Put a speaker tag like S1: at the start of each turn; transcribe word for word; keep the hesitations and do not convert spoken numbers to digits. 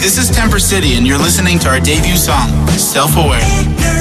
S1: this is Temper City, and you're listening to our debut song, Self-Aware.